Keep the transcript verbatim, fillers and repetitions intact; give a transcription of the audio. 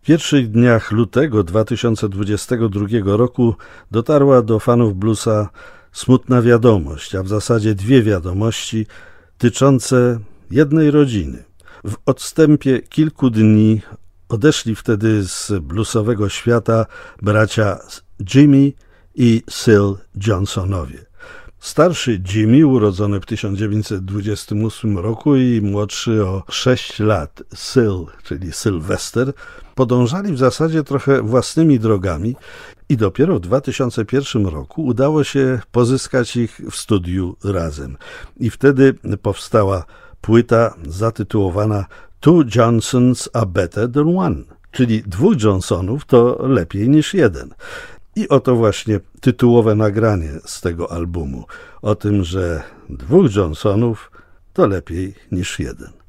W pierwszych dniach lutego dwa tysiące dwudziestego drugiego roku dotarła do fanów bluesa smutna wiadomość, a w zasadzie dwie wiadomości tyczące jednej rodziny. W odstępie kilku dni odeszli wtedy z bluesowego świata bracia Jimmy i Syl Johnsonowie. Starszy Jimmy, urodzony w tysiąc dziewięćset dwudziestym ósmym roku, i młodszy o sześć lat Syl, czyli Sylwester, podążali w zasadzie trochę własnymi drogami i dopiero w dwa tysiące pierwszym roku udało się pozyskać ich w studiu razem. I wtedy powstała płyta zatytułowana Two Johnsons are better than one, czyli dwóch Johnsonów to lepiej niż jeden. I oto właśnie tytułowe nagranie z tego albumu, o tym, że dwóch Johnsonów to lepiej niż jeden.